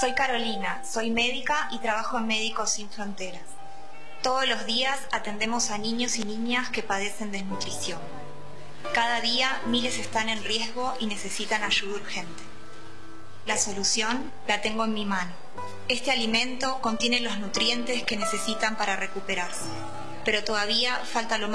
Soy Carolina, soy médica y trabajo en Médicos Sin Fronteras. Todos los días atendemos a niños y niñas que padecen desnutrición. Cada día miles están en riesgo y necesitan ayuda urgente. La solución la tengo en mi mano. Este alimento contiene los nutrientes que necesitan para recuperarse, pero todavía falta lo más